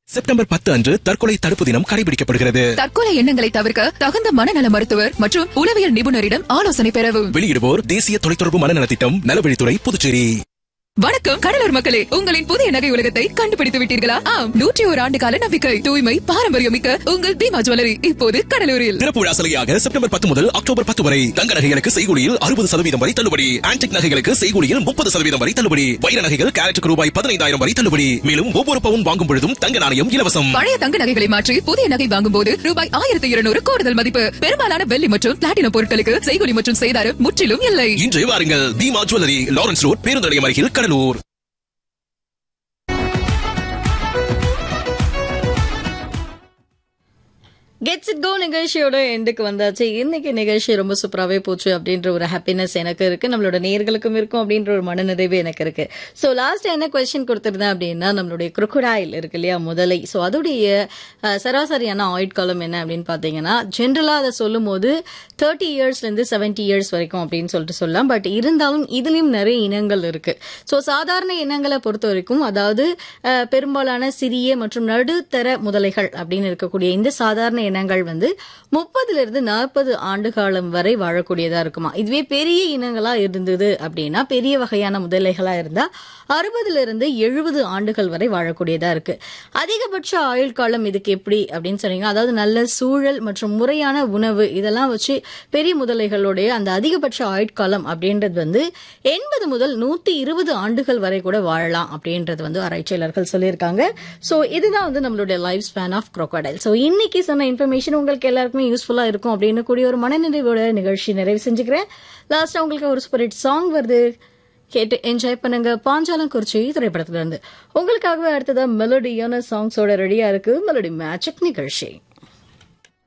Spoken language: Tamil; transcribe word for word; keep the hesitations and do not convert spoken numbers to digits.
செப்டம்பர் பத்து அன்று தற்கொலை தடுப்பு தினம் கடைபிடிக்கப்படுகிறது. தற்கொலை எண்ணங்களை தவிர்க்க தகுந்த மனநல மருத்துவர் மற்றும் உளவியல் நிபுணரிடம் ஆலோசனை பெறவும். வெளியிடுவோர் தேசிய தொலைத்தொடர்பு மனநல திட்டம், நலவழித்துறை, புதுச்சேரி. வணக்கம் கடலூர் மக்களே, உங்களின் புதிய நகை உலகத்தை கண்டுபிடித்து விட்டீர்களா? ஆம், நூற்றி ஒரு ஆண்டு கால நம்பிக்கை, தூய்மை, பாரம்பரியம் மிக்க உங்கள் பீமா ஜுவல்லரி இப்போது கடலூரில். திறப்பு விழா சலுகையாக செப்டம்பர் பத்து முதல் அக்டோபர் பத்து வரை தங்க நகைகளுக்கு செய்கூலியில் அறுபது சதவீதம் வரை தள்ளுபடி, ஆன்டிக் நகைகளுக்கு செய்கூலியில் முப்பது சதவீதம் வரை தள்ளுபடி, வைர நகைகள் கேரட்டுக்கு ரூபாய் பதினைந்தாயிரம் வரை தள்ளுபடி. மேலும் ஒவ்வொரு பவுன் வாங்கும் பொழுதும் தங்க நாணயம் இலவசம். பழைய தங்க நகைகளை மாற்றி புதிய நகை வாங்கும் போது ரூபாய் ஆயிரத்தி இருநூறு கூடுதல் மதிப்பு. பெரும்பாலான வெள்ளி மற்றும் பிளாட்டினம் பொருட்களுக்கு செய்கூலி மற்றும் செய்தாரம் முற்றிலும் இல்லை. இன்று வாருங்கள், பீமா ஜுவல்லரி, லாரன்ஸ் ரோட், பேருந்து நிலையம் அருகில், கடலூர். கெட்ஸ் இட் கோ நிகழ்ச்சியோட எண்டுக்கு வந்தாச்சு. இன்னைக்கு நிகழ்ச்சி ரொம்ப சூப்பராகவே போச்சு அப்படின்ற ஒரு ஹாப்பினஸ் எனக்கு இருக்கு, நம்மளோட நேர்களுக்கும் இருக்கும் அப்படின்ற ஒரு மனநிறைவு எனக்கு இருக்கு. ஸோ லாஸ்ட் என்ன கொஸ்டின் கொடுத்துருந்தேன் அப்படின்னா, நம்மளுடைய crocodile இருக்கு இல்லையா, முதலை. ஸோ அதோடைய சராசரியான ஆயுட்காலம் என்ன அப்படின்னு பார்த்தீங்கன்னா, ஜென்ரலாக அதை சொல்லும் போது தேர்ட்டி இயர்ஸ்லேருந்து செவன்டி இயர்ஸ் வரைக்கும் அப்படின்னு சொல்லிட்டு சொல்லலாம். பட் இருந்தாலும் இதுலயும் நிறைய இனங்கள் இருக்கு. ஸோ சாதாரண இனங்களை பொறுத்த வரைக்கும், அதாவது பெரும்பாலான சிறிய மற்றும் நடுத்தர முதலைகள் அப்படின்னு இருக்கக்கூடிய இந்த சாதாரண இனங்கள் வந்து முப்பதுல இருந்து நாற்பது ஆண்டு காலம் வரை வாழக்கூடியதா இருக்குமா. இதுவே பெரிய இனங்களா இருந்தது அப்படின்னா, பெரிய வகையான முதலைகளா இருந்தா அறுபதுல இருந்து எழுபது ஆண்டுகள் வரை வாழக்கூடியதா இருக்கு. அதிகபட்ச ஆயுள் காலம் இதுக்கு எப்படி அப்படின்னு சொன்னீங்க, அதாவது நல்ல சூழல் மற்றும் முறையான உணவு இதெல்லாம் வச்சு பெரிய முதலைகளுடைய அந்த அதிகபட்ச ஆயுட்காலம் அப்படின்றது வந்து எண்பது முதல் நூத்தி இருபது ஆண்டுகள் வரை கூட வாழலாம் அப்படின்றது வந்து ஆராய்ச்சியாளர்கள் சொல்லியிருக்காங்க. சோ இதுதான் வந்து நம்மளுடைய life span of crocodile. So இன்னைக்கு சொன்ன இன்ஃபர்மேஷன் உங்களுக்கு எல்லாருக்குமே யூஸ்ஃபுல்லா இருக்கும் அப்படின்னு கூடிய ஒரு மனநிறைவோட நிகழ்ச்சி நிறைவு செஞ்சுக்கிறேன். லாஸ்டா உங்களுக்கு ஒரு சூப்பர் ஹிட் சாங் வருது, கேட்டு என்ஜாய் பண்ணுங்க. பாஞ்சாலங்குறிச்சி திரைப்படத்துல இருந்து உங்களுக்காகவே அடுத்ததா மெலோடியான சாங்ஸோட ரெடியா இருக்கு மெலோடி மேஜிக் நிகழ்ச்சி.